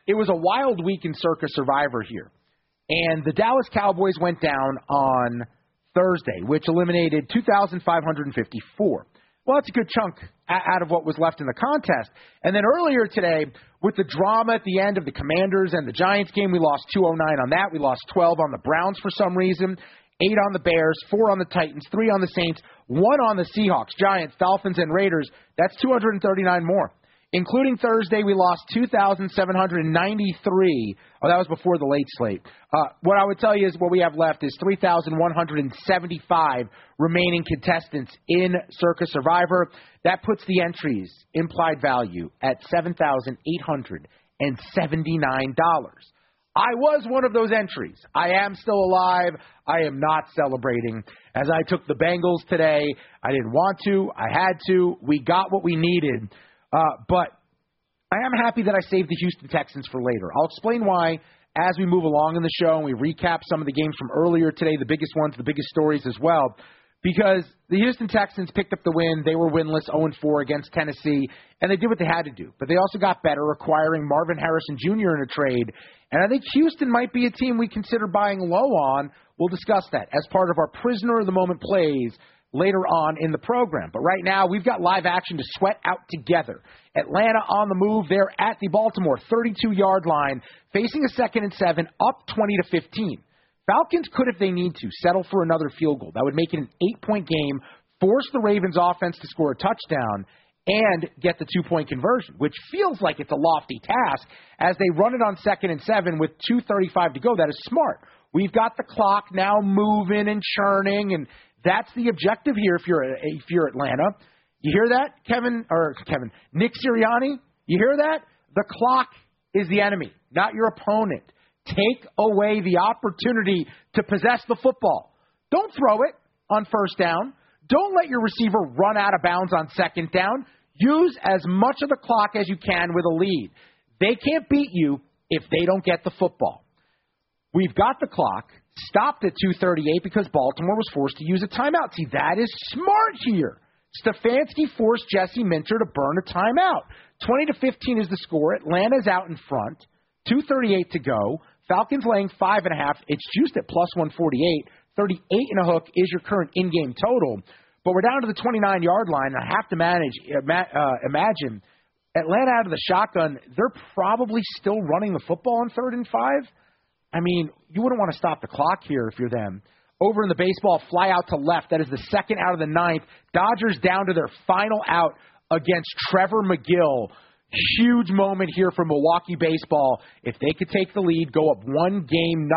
it was a wild week in Circa Survivor here. And the Dallas Cowboys went down on Thursday, which eliminated 2,554. Well, that's a good chunk out of what was left in the contest. And then earlier today, with the drama at the end of the Commanders and the Giants game, we lost 209 on that. We lost 12 on the Browns for some reason, 8 on the Bears, 4 on the Titans, 3 on the Saints, 1 on the Seahawks, Giants, Dolphins, and Raiders. That's 239 more. Including Thursday, we lost 2,793. Oh, that was before the late slate. What I would tell you is what we have left is 3,175 remaining contestants in Circa Survivor. That puts the entries implied value at $7,879. I was one of those entries. I am still alive. I am not celebrating. As I took the Bengals today, I didn't want to. I had to. We got what we needed. But I am happy that I saved the Houston Texans for later. I'll explain why as we move along in the show and we recap some of the games from earlier today, the biggest ones, the biggest stories as well, because the Houston Texans picked up the win. They were winless 0-4 against Tennessee, and they did what they had to do. But they also got better, acquiring Marvin Harrison Jr. in a trade. And I think Houston might be a team we consider buying low on. We'll discuss that as part of our Prisoner of the Moment plays later on in the program. But right now, we've got live action to sweat out together. Atlanta on the move. They're at the Baltimore 32-yard line, facing a 2nd and 7, up 20-15. Falcons could, if they need to, settle for another field goal. That would make it an 8-point game, force the Ravens offense to score a touchdown, and get the 2-point conversion, which feels like it's a lofty task as they run it on 2nd and 7 with 2:35 to go. That is smart. We've got the clock now moving and churning, and that's the objective here if you're Atlanta. You hear that, Nick Sirianni? You hear that? The clock is the enemy, not your opponent. Take away the opportunity to possess the football. Don't throw it on 1st down. Don't let your receiver run out of bounds on 2nd down. Use as much of the clock as you can with a lead. They can't beat you if they don't get the football. We've got the clock stopped at 2:38 because Baltimore was forced to use a timeout. See, that is smart here. Stefanski forced Jesse Minter to burn a timeout. 20-15 is the score. Atlanta's out in front. 2:38 to go. Falcons laying 5.5. It's juiced at plus 148. 38 and a hook is your current in-game total. But we're down to the 29-yard line, and I have to imagine Atlanta out of the shotgun, they're probably still running the football on 3rd and 5. I mean, you wouldn't want to stop the clock here if you're them. Over in the baseball, fly out to left. That is the 2nd out of the 9th. Dodgers down to their final out against Trevor McGill. Huge moment here for Milwaukee baseball. If they could take the lead, go up 1-0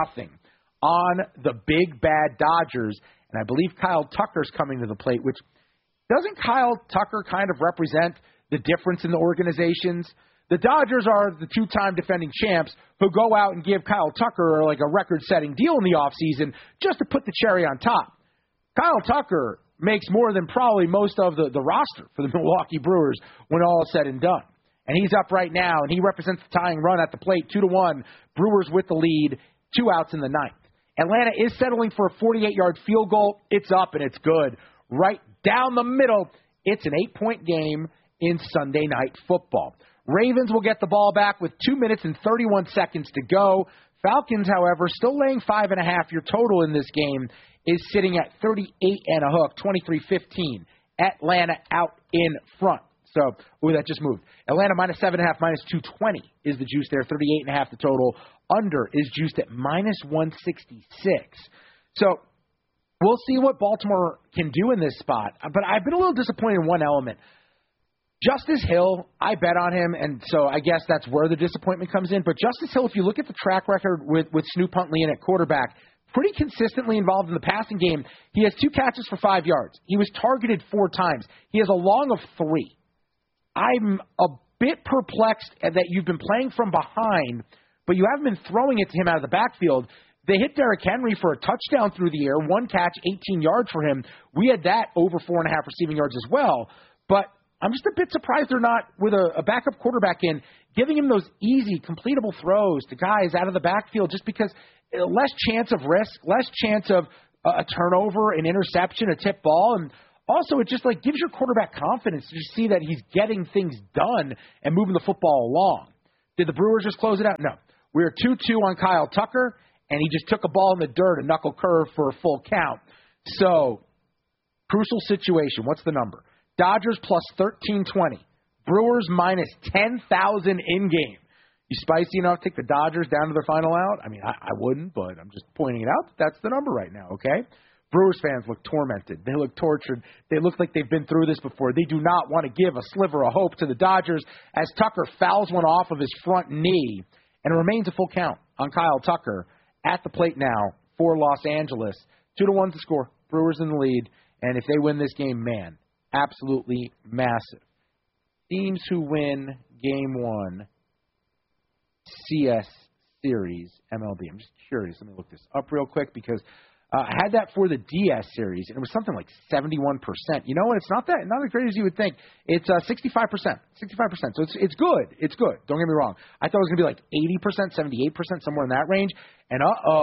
on the big bad Dodgers. And I believe Kyle Tucker's coming to the plate, which doesn't Kyle Tucker kind of represent the difference in the organizations? The Dodgers are the 2-time defending champs who go out and give Kyle Tucker like a record-setting deal in the offseason just to put the cherry on top. Kyle Tucker makes more than probably most of the roster for the Milwaukee Brewers when all is said and done. And he's up right now, and he represents the tying run at the plate, 2-1. Brewers with the lead, 2 outs in the 9th. Atlanta is settling for a 48-yard field goal. It's up, and it's good. Right down the middle, it's an 8-point game in Sunday Night Football. Ravens will get the ball back with 2 minutes and 31 seconds to go. Falcons, however, still laying 5.5. Your total in this game is sitting at 38 and a hook, 23-15. Atlanta out in front. So, that just moved. Atlanta minus 7.5, minus 220 is the juice there. 38.5 the total. Under is juiced at minus 166. So, we'll see what Baltimore can do in this spot. But I've been a little disappointed in one element. Justice Hill, I bet on him, and so I guess that's where the disappointment comes in. But Justice Hill, if you look at the track record with Snoop Huntley in at quarterback, pretty consistently involved in the passing game. He has 2 catches for 5 yards. He was targeted 4 times. He has a long of 3. I'm a bit perplexed that you've been playing from behind, but you haven't been throwing it to him out of the backfield. They hit Derrick Henry for a touchdown through the air, 1 catch, 18 yards for him. We had that over 4.5 receiving yards as well. But I'm just a bit surprised they're not, with a backup quarterback in, giving him those easy, completable throws to guys out of the backfield just because less chance of risk, less chance of a turnover, an interception, a tip ball, and also it just like gives your quarterback confidence to just see that he's getting things done and moving the football along. Did the Brewers just close it out? No. We were 2-2 on Kyle Tucker, and he just took a ball in the dirt, a knuckle curve for a full count. So, crucial situation. What's the number? Dodgers plus 1320. Brewers minus 10,000 in-game. You spicy enough to take the Dodgers down to their final out? I mean, I wouldn't, but I'm just pointing it out. That's the number right now, okay? Brewers fans look tormented. They look tortured. They look like they've been through this before. They do not want to give a sliver of hope to the Dodgers as Tucker fouls one off of his front knee, and it remains a full count on Kyle Tucker at the plate now for Los Angeles. 2-1 to score. Brewers in the lead, and if they win this game, man, absolutely massive. Teams who win Game 1 CS Series MLB. I'm just curious. Let me look this up real quick because I had that for the DS Series, and it was something like 71%. You know, and it's not as great as you would think. It's 65%. 65%. So it's good. It's good. Don't get me wrong. I thought it was going to be like 80%, 78%, somewhere in that range. And,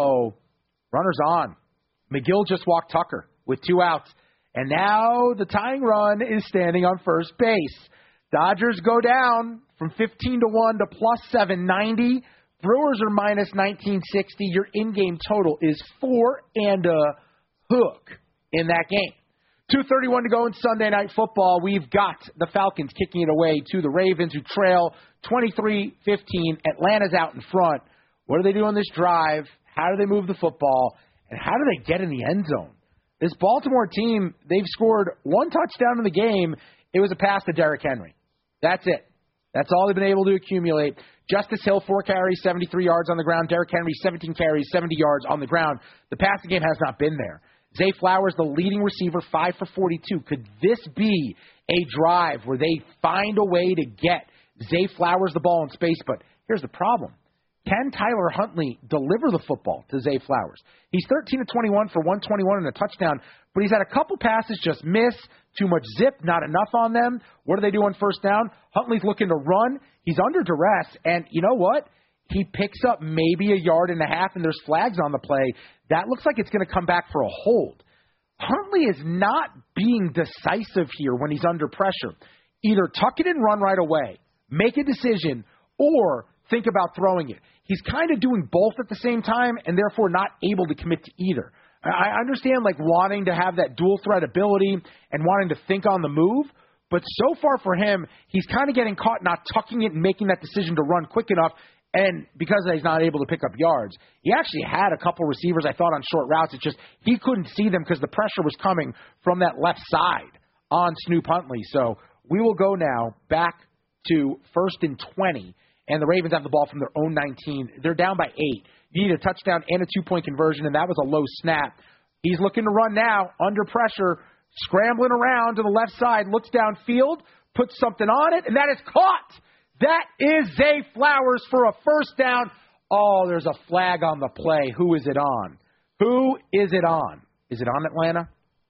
runners on. McGill just walked Tucker with 2 outs. And now the tying run is standing on first base. Dodgers go down from 15-1 to plus 790. Brewers are minus 1960. Your in-game total is 4 and a hook in that game. 2:31 to go in Sunday Night Football. We've got the Falcons kicking it away to the Ravens, who trail 23-15. Atlanta's out in front. What do they do on this drive? How do they move the football? And how do they get in the end zone? This Baltimore team, they've scored 1 touchdown in the game. It was a pass to Derrick Henry. That's it. That's all they've been able to accumulate. Justice Hill, 4 carries, 73 yards on the ground. Derrick Henry, 17 carries, 70 yards on the ground. The passing game has not been there. Zay Flowers, the leading receiver, 5 for 42. Could this be a drive where they find a way to get Zay Flowers the ball in space? But here's the problem. Can Tyler Huntley deliver the football to Zay Flowers? He's 13 of 21 for 121 and a touchdown, but he's had a couple passes just miss, too much zip, not enough on them. What do they do on first down? Huntley's looking to run. He's under duress, and you know what? He picks up maybe a yard and a half, and there's flags on the play. That looks like it's going to come back for a hold. Huntley is not being decisive here when he's under pressure. Either tuck it and run right away, make a decision, or think about throwing it. He's kind of doing both at the same time and therefore not able to commit to either. I understand like wanting to have that dual threat ability and wanting to think on the move, but so far for him, he's kind of getting caught not tucking it and making that decision to run quick enough, and because he's not able to pick up yards. He actually had a couple receivers, I thought, on short routes. It's just he couldn't see them because the pressure was coming from that left side on Snoop Huntley. So we will go now back to 1st and 20. And the Ravens have the ball from their own 19. They're down by 8. You need a touchdown and a 2-point conversion, and that was a low snap. He's looking to run now, under pressure, scrambling around to the left side, looks downfield, puts something on it, and that is caught. That is Zay Flowers for a first down. Oh, there's a flag on the play. Who is it on? Who is it on? Is it on Atlanta?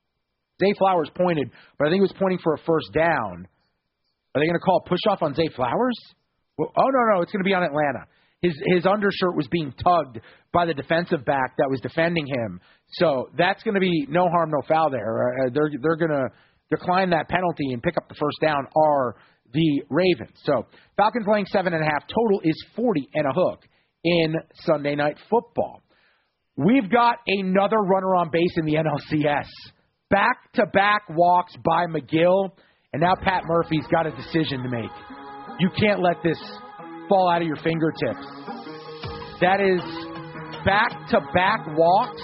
Zay Flowers pointed, but I think he was pointing for a first down. Are they going to call a push-off on Zay Flowers? Well, no, it's going to be on Atlanta. His undershirt was being tugged by the defensive back that was defending him. So that's going to be no harm, no foul there. They're going to decline that penalty and pick up the first down are the Ravens. So Falcons laying 7.5. Total is 40 and a hook in Sunday Night Football. We've got another runner on base in the NLCS. Back-to-back walks by McGill, and now Pat Murphy's got a decision to make. You can't let this fall out of your fingertips. That is back-to-back walks.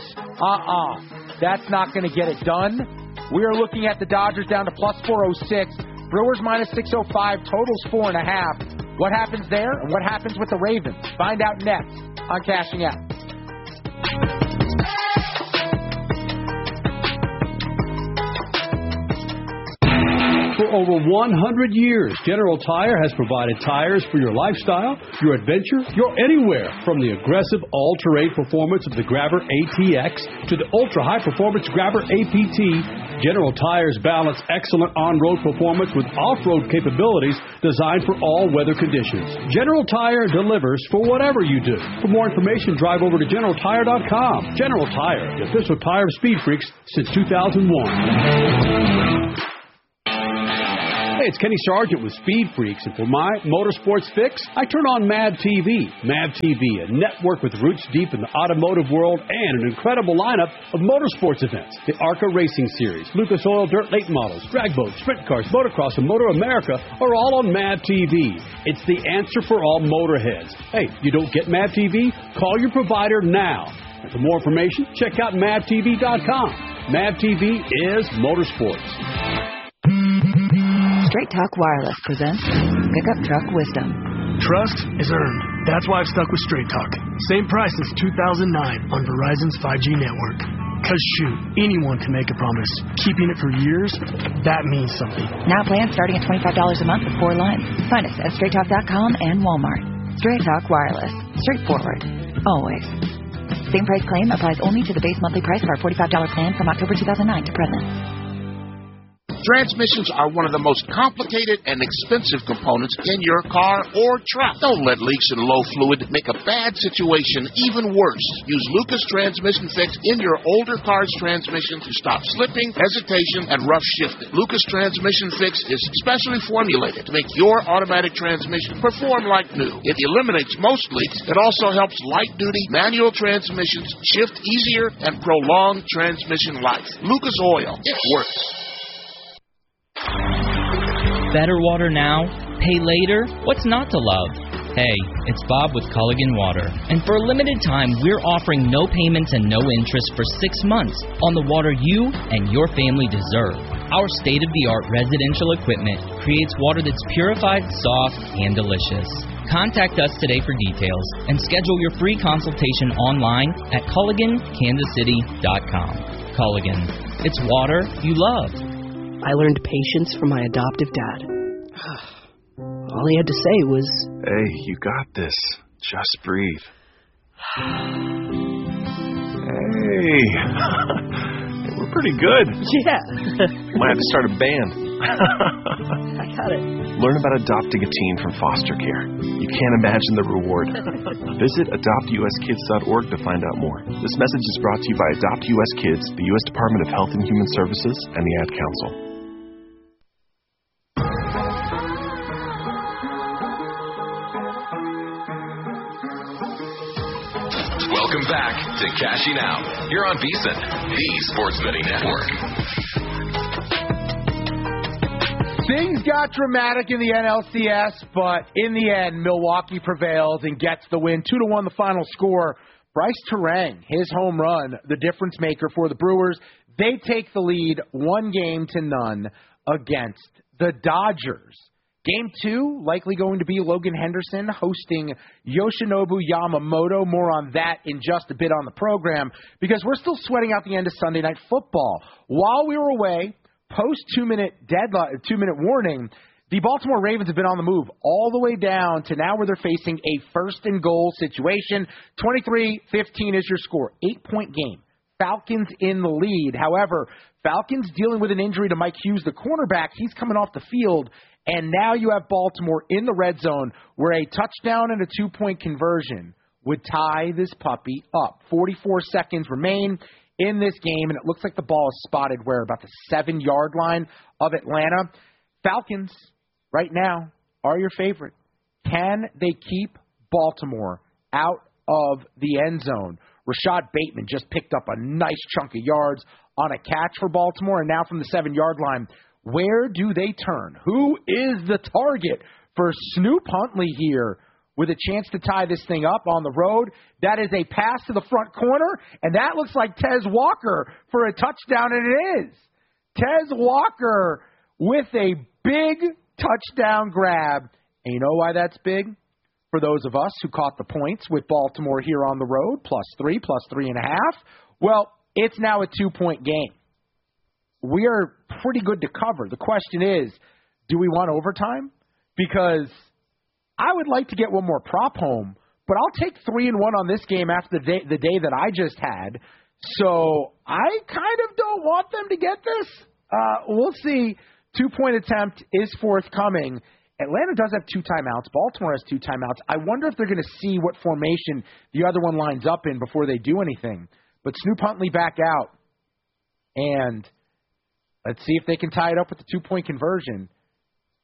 That's not going to get it done. We are looking at the Dodgers down to plus 406. Brewers minus 605. Totals 4.5. What happens there and what happens with the Ravens? Find out next on Cashing Out. For over 100 years, General Tire has provided tires for your lifestyle, your adventure, your anywhere. From the aggressive all-terrain performance of the Grabber ATX to the ultra-high performance Grabber APT, General Tires balance excellent on-road performance with off-road capabilities designed for all weather conditions. General Tire delivers for whatever you do. For more information, drive over to GeneralTire.com. General Tire, the official tire of Speed Freaks since 2001. Hey, it's Kenny Sargent with Speed Freaks, and for my motorsports fix, I turn on MAV TV. MAV TV, a network with roots deep in the automotive world and an incredible lineup of motorsports events. The ARCA Racing Series, Lucas Oil Dirt Late Models, drag boats, sprint cars, motocross, and Motor America are all on MAV TV. It's the answer for all motorheads. Hey, you don't get MAV TV? Call your provider now. And for more information, check out MAVTV.com. MAV TV is motorsports. Straight Talk Wireless presents Pickup Truck Wisdom. Trust is earned. That's why I've stuck with Straight Talk. Same price as 2009 on Verizon's 5G network. Because shoot, anyone can make a promise. Keeping it for years, that means something. Now plans starting at $25 a month with 4 lines. Find us at StraightTalk.com and Walmart. Straight Talk Wireless. Straightforward. Always. Same price claim applies only to the base monthly price of our $45 plan from October 2009 to present. Transmissions are one of the most complicated and expensive components in your car or truck. Don't let leaks and low fluid make a bad situation even worse. Use Lucas Transmission Fix in your older car's transmission to stop slipping, hesitation, and rough shifting. Lucas Transmission Fix is specially formulated to make your automatic transmission perform like new. It eliminates most leaks. It also helps light-duty manual transmissions shift easier and prolong transmission life. Lucas Oil. It works. Better water now, pay later? What's not to love? Hey, it's Bob with Culligan Water, and for a limited time, we're offering no payments and no interest for 6 months on the water you and your family deserve. Our state-of-the-art residential equipment creates water that's purified, soft, and delicious. Contact us today for details and schedule your free consultation online at CulliganKansasCity.com. Culligan, it's water you love. I learned patience from my adoptive dad. All he had to say was, "Hey, you got this. Just breathe." Hey, we're pretty good. yeah. Might have to start a band. I got it. Learn about adopting a teen from foster care. You can't imagine the reward. Visit adoptuskids.org to find out more. This message is brought to you by Adopt U.S. Kids, the U.S. Department of Health and Human Services, and the Ad Council. Welcome back to Cashing Out. You're on VSiN, the Sports Betting Network. Things got dramatic in the NLCS, but in the end, Milwaukee prevails and gets the win. 2-1 the final score. Bryce Terang, his home run, the difference maker for the Brewers. They take the lead 1-0 against the Dodgers. Game 2, likely going to be Logan Henderson hosting Yoshinobu Yamamoto. More on that in just a bit on the program, because we're still sweating out the end of Sunday Night Football. While we were away, post 2-minute warning, the Baltimore Ravens have been on the move all the way down to now where they're facing a first-and-goal situation. 23-15 is your score. 8-point game. Falcons in the lead. However, Falcons dealing with an injury to Mike Hughes, the cornerback. He's coming off the field. And now you have Baltimore in the red zone where a touchdown and a 2-point conversion would tie this puppy up. 44 seconds remain in this game, and it looks like the ball is spotted where? About the 7-yard line of Atlanta. Falcons, right now, are your favorite. Can they keep Baltimore out of the end zone? Rashad Bateman just picked up a nice chunk of yards on a catch for Baltimore, and now from the 7-yard line, where do they turn? Who is the target for Snoop Huntley here with a chance to tie this thing up on the road? That is a pass to the front corner, and that looks like Tez Walker for a touchdown, and it is. Tez Walker with a big touchdown grab. And you know why that's big? For those of us who caught the points with Baltimore here on the road, +3, +3.5. Well, it's now a 2-point game. We are pretty good to cover. The question is, do we want overtime? Because I would like to get one more prop home, but I'll take 3-1 on this game after the day that I just had. So I kind of don't want them to get this. We'll see. 2-point attempt is forthcoming. Atlanta does have 2 timeouts. Baltimore has 2 timeouts. I wonder if they're going to see what formation the other one lines up in before they do anything. But Snoop Huntley back out. And let's see if they can tie it up with the 2-point conversion.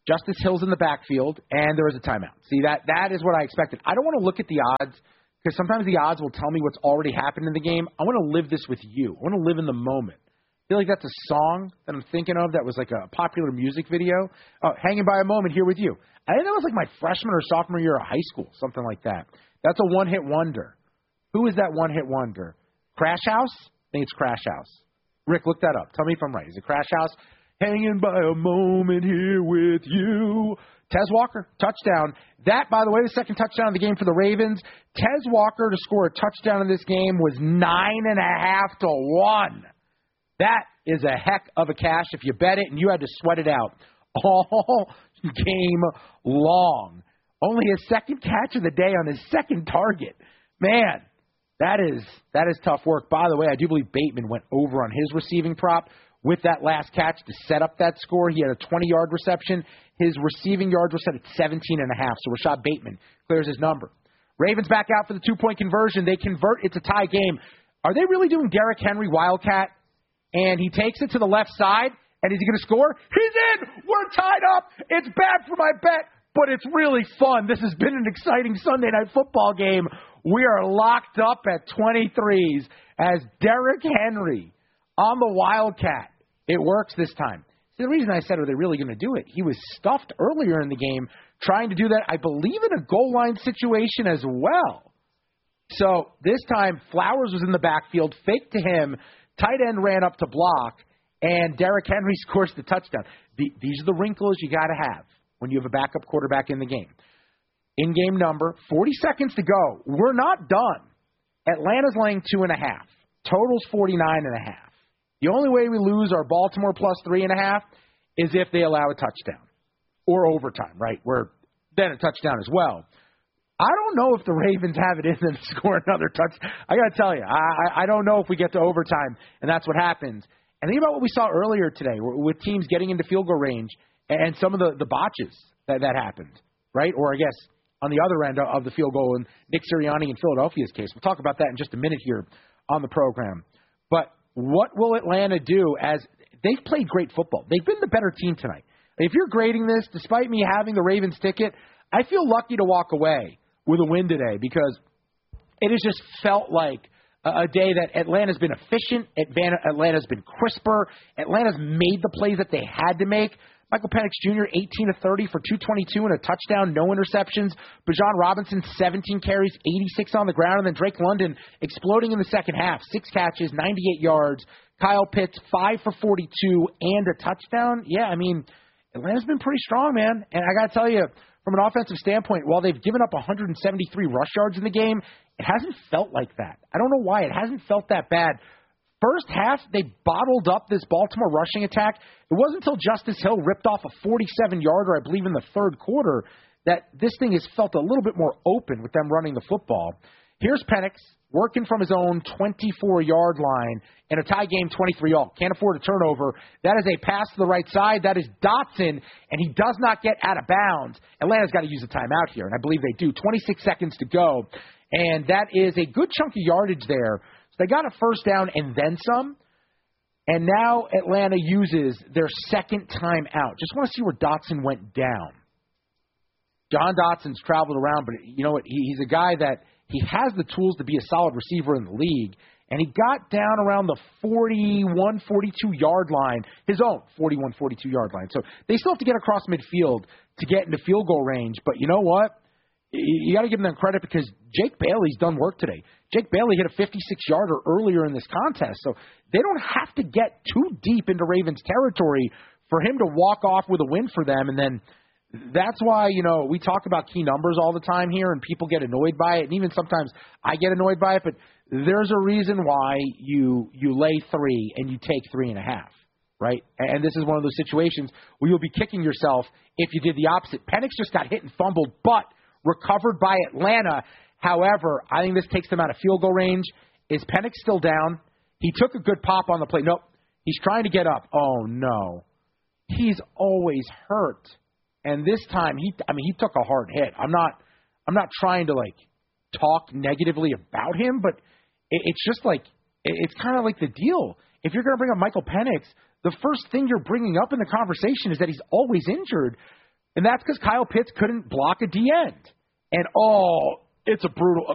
Justice Hill's in the backfield, and there is a timeout. See, that is what I expected. I don't want to look at the odds because sometimes the odds will tell me what's already happened in the game. I want to live this with you. I want to live in the moment. I feel like that's a song that I'm thinking of that was like a popular music video. Hanging by a Moment here with you. I think that was like my freshman or sophomore year of high school, something like that. That's a one-hit wonder. Who is that one-hit wonder? Crash House? I think it's Crash House. Rick, look that up. Tell me if I'm right. Is it Crash House? Hanging by a moment here with you. Tez Walker, touchdown. That, by the way, the second touchdown of the game for the Ravens. Tez Walker to score a touchdown in this game was 9.5 to 1. That is a heck of a cash if you bet it, and you had to sweat it out all game long. Only his second catch of the day on his second target. Man, that is tough work. By the way, I do believe Bateman went over on his receiving prop with that last catch to set up that score. He had a 20-yard reception. His receiving yards were set at 17.5, so Rashad Bateman clears his number. Ravens back out for the two-point conversion. They convert. It's a tie game. Are they really doing Derrick Henry Wildcat? And he takes it to the left side, and is he going to score? He's in! We're tied up! It's bad for my bet, but it's really fun. This has been an exciting Sunday Night Football game. We are locked up at 23s as Derrick Henry on the Wildcat. It works this time. See, the reason I said, are they really going to do it? He was stuffed earlier in the game trying to do that, I believe, in a goal line situation as well. So this time, Flowers was in the backfield, faked to him, tight end ran up to block, and Derrick Henry scores the touchdown. These are the wrinkles you got to have when you have a backup quarterback in the game. In-game number, 40 seconds to go. We're not done. Atlanta's laying 2.5. Total's 49.5. The only way we lose our Baltimore plus 3.5 is if they allow a touchdown or overtime, right? Where then a touchdown as well. I don't know if the Ravens have it in them to score another touchdown. I got to tell you, I don't know if we get to overtime and that's what happens. And think about what we saw earlier today with teams getting into field goal range and some of the botches that happened, right? Or I guess on the other end of the field goal in Nick Sirianni in Philadelphia's case. We'll talk about that in just a minute here on the program. But what will Atlanta do as they've played great football? They've been the better team tonight. If you're grading this, despite me having the Ravens ticket, I feel lucky to walk away with a win today because it has just felt like a day that Atlanta's been efficient, Atlanta's been crisper, Atlanta's made the plays that they had to make. Michael Penix Jr., 18 of 30 for 222 and a touchdown, no interceptions. Bijan Robinson, 17 carries, 86 on the ground. And then Drake London exploding in the second half, 6 catches, 98 yards. Kyle Pitts, 5 for 42 and a touchdown. Yeah, I mean, Atlanta's been pretty strong, man. And I got to tell you, from an offensive standpoint, while they've given up 173 rush yards in the game, it hasn't felt like that. I don't know why. It hasn't felt that bad. First half, they bottled up this Baltimore rushing attack. It wasn't until Justice Hill ripped off a 47-yarder, I believe, in the third quarter, that this thing has felt a little bit more open with them running the football. Here's Penix working from his own 24-yard line in a tie game 23-all. Can't afford a turnover. That is a pass to the right side. That is Dotson, and he does not get out of bounds. Atlanta's got to use a timeout here, and I believe they do. 26 seconds to go, and that is a good chunk of yardage there. They got a first down and then some, and now Atlanta uses their second time out. Just want to see where Dotson went down. John Dotson's traveled around, but you know what? He's a guy that he has the tools to be a solid receiver in the league, and he got down around the 41, 42-yard line, his own 41, 42-yard line. So they still have to get across midfield to get into field goal range, but you know what? You got to give them credit because Jake Bailey's done work today. Jake Bailey hit a 56-yarder earlier in this contest, so they don't have to get too deep into Ravens territory for him to walk off with a win for them. And then that's why, you know, we talk about key numbers all the time here, and people get annoyed by it, and even sometimes I get annoyed by it, but there's a reason why you lay 3 and you take 3.5, right? And this is one of those situations where you'll be kicking yourself if you did the opposite. Penix just got hit and fumbled, but recovered by Atlanta. However, I think this takes them out of field goal range. Is Penix still down? He took a good pop on the play. Nope. He's trying to get up. Oh, no. He's always hurt. And this time, he took a hard hit. I'm not trying to, talk negatively about him, but it's just it's kind of like the deal. If you're going to bring up Michael Penix, the first thing you're bringing up in the conversation is that he's always injured. And that's because Kyle Pitts couldn't block a D end. And, it's a brutal